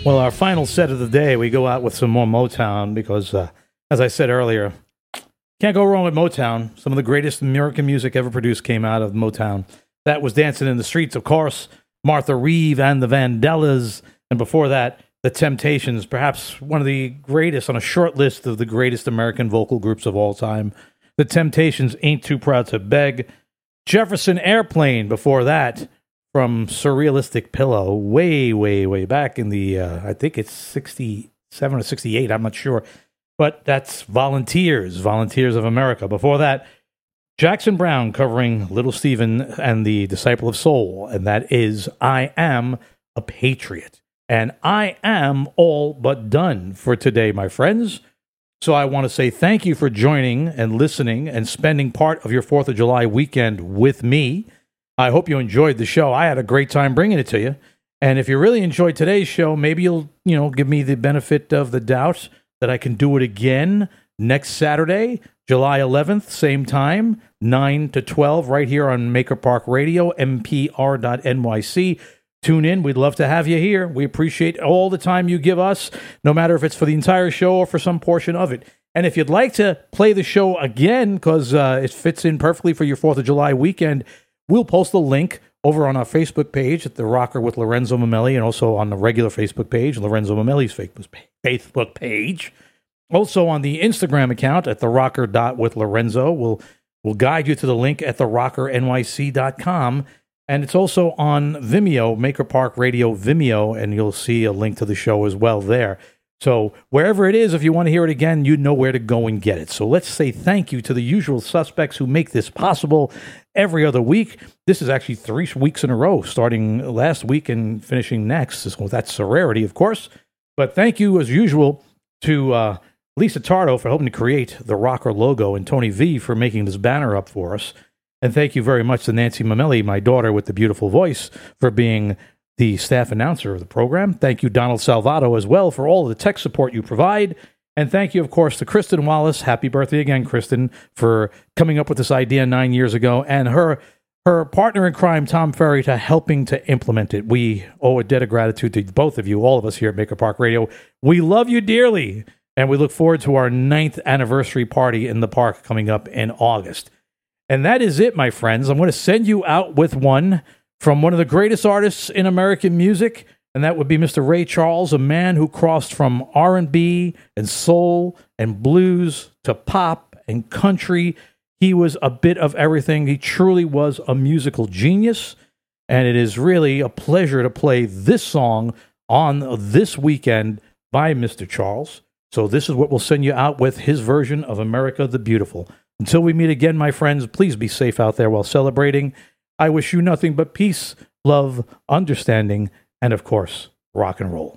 Well, our final set of the day, we go out with some more Motown because, as I said earlier, can't go wrong with Motown. Some of the greatest American music ever produced came out of Motown. That was Dancing in the Streets, of course, Martha Reeve and the Vandellas, and before that, The Temptations, perhaps one of the greatest on a short list of the greatest American vocal groups of all time. The Temptations, Ain't Too Proud to Beg. Jefferson Airplane, before that, from Surrealistic Pillow, way, way, way back in the, I think it's 67 or 68, I'm not sure. But that's Volunteers of America. Before that, Jackson Browne covering Little Steven and the Disciple of Soul, and that is I Am a Patriot. And I am all but done for today, my friends. So I want to say thank you for joining and listening and spending part of your 4th of July weekend with me. I hope you enjoyed the show. I had a great time bringing it to you. And if you really enjoyed today's show, maybe you'll, give me the benefit of the doubt that I can do it again next Saturday, July 11th, same time, 9 to 12, right here on Maker Park Radio, mpr.nyc. Tune in. We'd love to have you here. We appreciate all the time you give us, no matter if it's for the entire show or for some portion of it. And if you'd like to play the show again, because it fits in perfectly for your 4th of July weekend, we'll post the link over on our Facebook page at The Rocker with Lorenzo Mamelli, and also on the regular Facebook page, Lorenzo Mamelli's Facebook page. Also on the Instagram account at therocker.withlorenzo. We'll guide you to the link at therockерnyc.com. And it's also on Vimeo, Maker Park Radio Vimeo, and you'll see a link to the show as well there. So wherever it is, if you want to hear it again, you know where to go and get it. So let's say thank you to the usual suspects who make this possible every other week. This is actually 3 weeks in a row, starting last week and finishing next. So that's a rarity, of course. But thank you, as usual, to Lisa Tardo for helping to create the Rocker logo, and Tony V for making this banner up for us. And thank you very much to Nancy Mamelli, my daughter with the beautiful voice, for being the staff announcer of the program. Thank you, Donald Salvato, as well, for all of the tech support you provide. And thank you, of course, to Kristen Wallace. Happy birthday again, Kristen, for coming up with this idea 9 years ago, and her partner in crime, Tom Ferry, to helping to implement it. We owe a debt of gratitude to both of you, all of us here at Maker Park Radio. We love you dearly, and we look forward to our 9th anniversary party in the park coming up in August. And that is it, my friends. I'm going to send you out with one from one of the greatest artists in American music, and that would be Mr. Ray Charles, a man who crossed from R&B and soul and blues to pop and country. He was a bit of everything. He truly was a musical genius, and it is really a pleasure to play this song on this weekend by Mr. Charles. So this is what we'll send you out with, his version of America the Beautiful. Until we meet again, my friends, please be safe out there while celebrating. I wish you nothing but peace, love, understanding, and, of course, rock and roll.